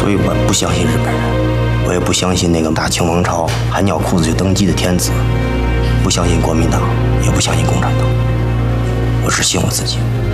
所以我不相信日本人，我也不相信那个大清王朝还尿裤子就登基的天子，不相信国民党，也不相信共产党，我只信我自己。